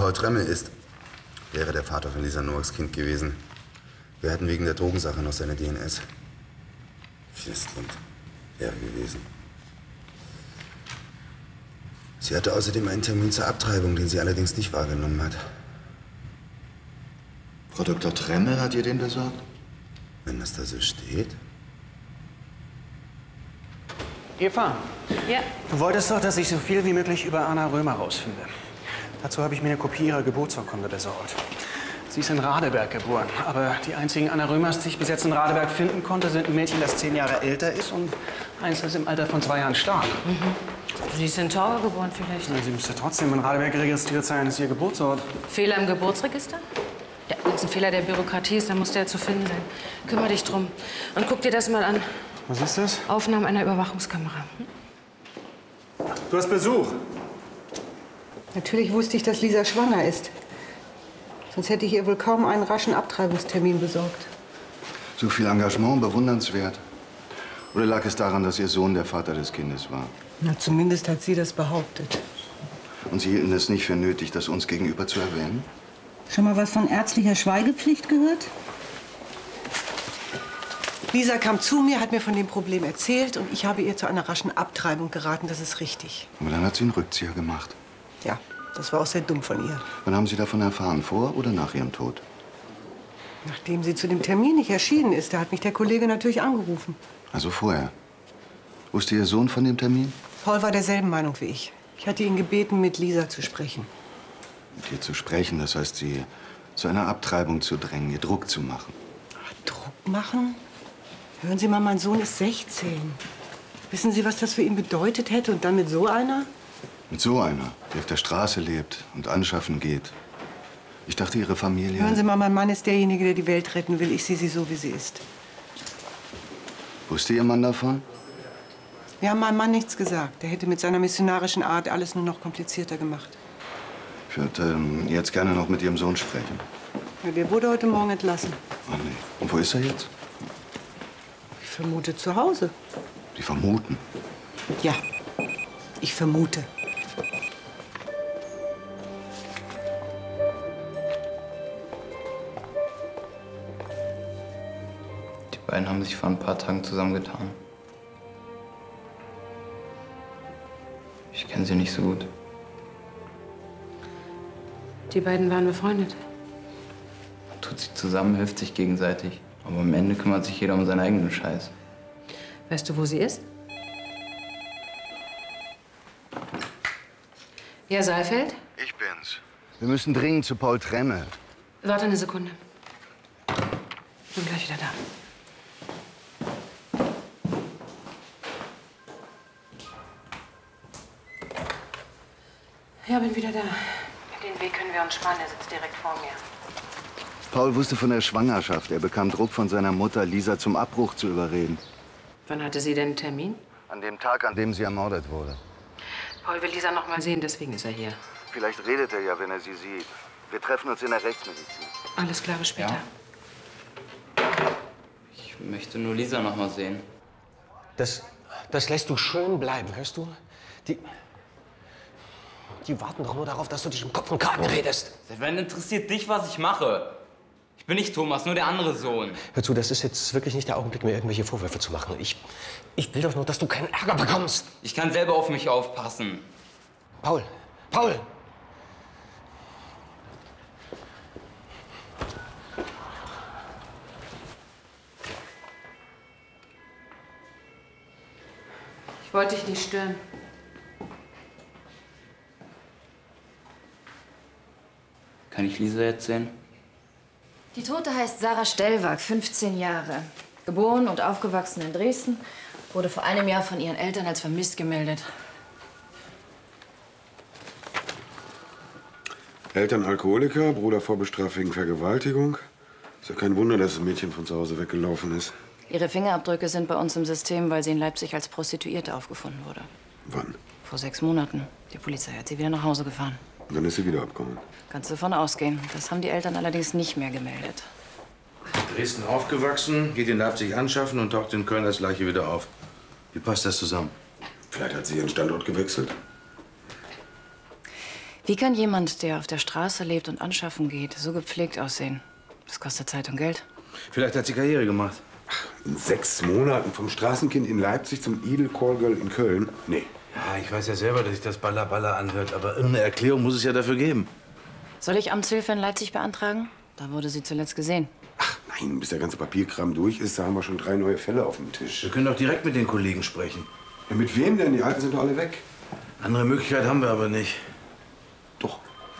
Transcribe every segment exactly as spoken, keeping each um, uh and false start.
Paul Tremme ist, wäre der Vater von Lisa Nowaks Kind gewesen. Wir hatten wegen der Drogensache noch seine D N S. Fürs Kind wäre gewesen. Sie hatte außerdem einen Termin zur Abtreibung, den sie allerdings nicht wahrgenommen hat. Frau Doktor Tremme hat ihr den besorgt? Wenn das da so steht. Eva. Ja? Du wolltest doch, dass ich so viel wie möglich über Anna Römer rausfinde. Dazu habe ich mir eine Kopie ihrer Geburtsurkunde besorgt. Sie ist in Radeberg geboren, aber die einzigen Anna Römers, die ich bis jetzt in Radeberg finden konnte, sind ein Mädchen, das zehn Jahre älter ist und eins, das im Alter von zwei Jahren starb. Mhm. Sie ist in Torgau geboren vielleicht. Na, sie müsste trotzdem in Radeberg registriert sein, das ist ihr Geburtsort. Fehler im Geburtsregister? Ja, wenn es ein Fehler der Bürokratie ist, dann muss der zu finden sein. Kümmer dich drum und guck dir das mal an. Was ist das? Aufnahmen einer Überwachungskamera. Hm? Du hast Besuch. Natürlich wusste ich, dass Lisa schwanger ist. Sonst hätte ich ihr wohl kaum einen raschen Abtreibungstermin besorgt. So viel Engagement, bewundernswert. Oder lag es daran, dass ihr Sohn der Vater des Kindes war? Na, zumindest hat sie das behauptet. Und Sie hielten es nicht für nötig, das uns gegenüber zu erwähnen? Schon mal was von ärztlicher Schweigepflicht gehört? Lisa kam zu mir, hat mir von dem Problem erzählt und ich habe ihr zu einer raschen Abtreibung geraten. Das ist richtig. Aber dann hat sie einen Rückzieher gemacht. Ja, das war auch sehr dumm von ihr. Wann haben Sie davon erfahren? Vor oder nach ihrem Tod? Nachdem sie zu dem Termin nicht erschienen ist, da hat mich der Kollege natürlich angerufen. Also vorher. Wusste Ihr Sohn von dem Termin? Paul war derselben Meinung wie ich. Ich hatte ihn gebeten, mit Lisa zu sprechen. Mit ihr zu sprechen, das heißt, sie zu einer Abtreibung zu drängen, ihr Druck zu machen. Ach, Druck machen? Hören Sie mal, mein Sohn ist sechzehn. Wissen Sie, was das für ihn bedeutet hätte und dann mit so einer? Mit so einer, die auf der Straße lebt und anschaffen geht. Ich dachte, Ihre Familie... Hören Sie mal, mein Mann ist derjenige, der die Welt retten will. Ich sehe sie so, wie sie ist. Wusste Ihr Mann davon? Wir haben meinem Mann nichts gesagt. Er hätte mit seiner missionarischen Art alles nur noch komplizierter gemacht. Ich würde ähm, jetzt gerne noch mit Ihrem Sohn sprechen. Ja, der wurde heute Morgen entlassen. Ach nee. Und wo ist er jetzt? Ich vermute zu Hause. Sie vermuten? Ja, ich vermute. Die beiden haben sich vor ein paar Tagen zusammengetan. Ich kenne sie nicht so gut. Die beiden waren befreundet. Man tut sich zusammen, hilft sich gegenseitig. Aber am Ende kümmert sich jeder um seinen eigenen Scheiß. Weißt du, wo sie ist? Ja, Saalfeld? Ich bin's. Wir müssen dringend zu Paul Tremme. Warte eine Sekunde. Ich bin gleich wieder da. Ja, bin wieder da. Den Weg können wir uns sparen, der sitzt direkt vor mir. Paul wusste von der Schwangerschaft. Er bekam Druck von seiner Mutter, Lisa zum Abbruch zu überreden. Wann hatte sie denn einen Termin? An dem Tag, an dem sie ermordet wurde. Paul will Lisa noch mal sehen, deswegen ist er hier. Vielleicht redet er ja, wenn er sie sieht. Wir treffen uns in der Rechtsmedizin. Alles klar, bis später. Ja. Ich möchte nur Lisa noch mal sehen. Das, das lässt du schön bleiben, hörst du? Die, die warten doch nur darauf, dass du dich im Kopf und Kragen redest. Seit wann interessiert dich, was ich mache? Ich bin nicht Thomas, nur der andere Sohn. Hör zu, das ist jetzt wirklich nicht der Augenblick, mir irgendwelche Vorwürfe zu machen. Ich, ich will doch nur, dass du keinen Ärger bekommst. Ich kann selber auf mich aufpassen. Paul, Paul! Ich wollte dich nicht stören. Kann ich Lisa jetzt sehen? Die Tote heißt Sarah Stellwag, fünfzehn Jahre. Geboren und aufgewachsen in Dresden, wurde vor einem Jahr von ihren Eltern als vermisst gemeldet. Eltern Alkoholiker, Bruder vorbestraft wegen Vergewaltigung. Ist ja kein Wunder, dass das Mädchen von zu Hause weggelaufen ist. Ihre Fingerabdrücke sind bei uns im System, weil sie in Leipzig als Prostituierte aufgefunden wurde. Wann? Vor sechs Monaten. Die Polizei hat sie wieder nach Hause gefahren. Und dann ist sie wieder abgehauen. Kannst du davon ausgehen. Das haben die Eltern allerdings nicht mehr gemeldet. Dresden aufgewachsen, geht in Leipzig anschaffen und taucht in Köln als Leiche wieder auf. Wie passt das zusammen? Vielleicht hat sie ihren Standort gewechselt. Wie kann jemand, der auf der Straße lebt und anschaffen geht, so gepflegt aussehen? Das kostet Zeit und Geld. Vielleicht hat sie Karriere gemacht. Ach, in sechs Monaten vom Straßenkind in Leipzig zum Edel-Callgirl in Köln? Nee. Ja, ich weiß ja selber, dass sich das Baller Baller anhört, aber irgendeine Erklärung muss es ja dafür geben. Soll ich Amtshilfe in Leipzig beantragen? Da wurde sie zuletzt gesehen. Ach nein, bis der ganze Papierkram durch ist, da haben wir schon drei neue Fälle auf dem Tisch. Wir können doch direkt mit den Kollegen sprechen. Ja, mit wem denn? Die Alten sind doch alle weg. Andere Möglichkeit haben wir aber nicht. Doch.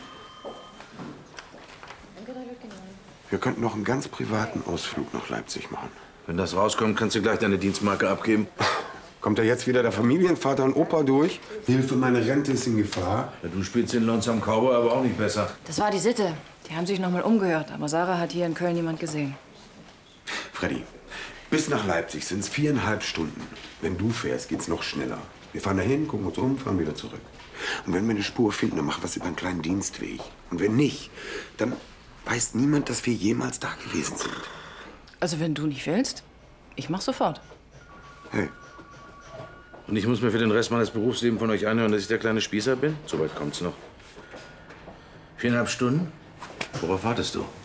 Wir könnten noch einen ganz privaten Ausflug nach Leipzig machen. Wenn das rauskommt, kannst du gleich deine Dienstmarke abgeben. Kommt da jetzt wieder der Familienvater und Opa durch? Hilfe, meine Rente ist in Gefahr. Ja, du spielst den Lonesome Cowboy aber auch nicht besser. Das war die Sitte. Die haben sich noch mal umgehört, aber Sarah hat hier in Köln niemand gesehen. Freddy, bis nach Leipzig sind es viereinhalb Stunden. Wenn du fährst, geht's noch schneller. Wir fahren dahin, gucken uns um, fahren wieder zurück. Und wenn wir eine Spur finden, dann machen wir es über einen kleinen Dienstweg. Und wenn nicht, dann weiß niemand, dass wir jemals da gewesen sind. Also wenn du nicht willst, ich mach sofort. Hey. Und ich muss mir für den Rest meines Berufslebens von euch anhören, dass ich der kleine Spießer bin? So weit kommt's noch. Viereinhalb Stunden? Worauf wartest du?